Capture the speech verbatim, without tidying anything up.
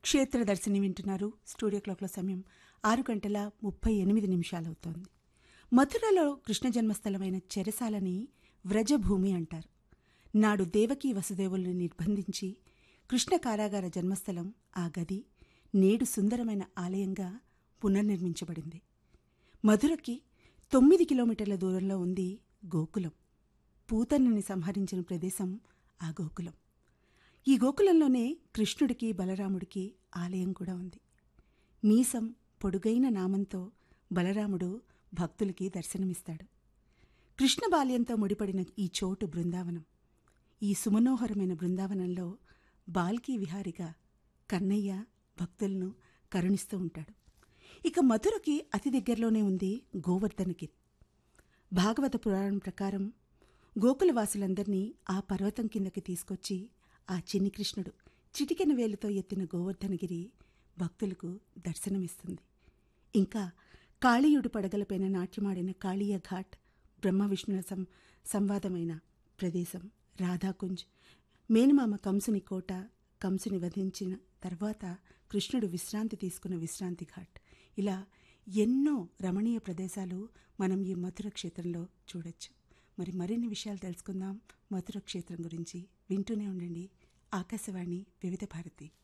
క్షేత్రదర్శిని వింటున్నారు. స్టూడియో క్లాక్లో సమయం ఆరు గంటల ముప్పై ఎనిమిది నిమిషాలవుతోంది. మథురలో కృష్ణ జన్మస్థలమైన చెరసాలని వ్రజభూమి అంటారు. నాడు దేవకీ వసుదేవుల్ని నిర్బంధించి కృష్ణ కారాగార జన్మస్థలం ఆ గది నేడు సుందరమైన ఆలయంగా పునర్నిర్మించబడింది. మధురకి తొమ్మిది కిలోమీటర్ల దూరంలో ఉంది గోకులం. పూతన్నని సంహరించిన ప్రదేశం ఆ గోకులం. ఈ గోకులంలోనే కృష్ణుడికి బలరాముడికి ఆలయం కూడా ఉంది. మీసం పొడుగైన నామంతో బలరాముడు భక్తులకి దర్శనమిస్తాడు. కృష్ణ బాల్యంతో ముడిపడిన ఈ చోటు బృందావనం. ఈ సుమనోహరమైన బృందావనంలో బాల్కీ విహారిగా కన్నయ్య భక్తులను కరుణిస్తూ ఉంటాడు. ఇక మధురకి అతి దగ్గరలోనే ఉంది గోవర్ధనగిరి. భాగవత పురాణం ప్రకారం గోకులవాసులందరినీ ఆ పర్వతం కిందకి తీసుకొచ్చి ఆ చిన్ని కృష్ణుడు చిటికెన వేలుతో ఎత్తిన గోవర్ధనగిరి భక్తులకు దర్శనమిస్తుంది. ఇంకా కాళీయుడు పడగలపైన నాట్యమాడిన కాళీయ ఘాట్, బ్రహ్మ విష్ణుల సం సంవాదమైన ప్రదేశం రాధాకుంజ్, మేనమామ కంసుని కోట, కంసుని వధించిన తర్వాత కృష్ణుడు విశ్రాంతి తీసుకున్న విశ్రాంతి ఘాట్, ఇలా ఎన్నో రమణీయ ప్రదేశాలు మనం ఈ మధుర క్షేత్రంలో చూడొచ్చు. మరి మరిన్ని విషయాలు తెలుసుకుందాం మధుర క్షేత్రం గురించి. వింటూనే ఉండండి ఆకాశవాణి వివిధ భారతి.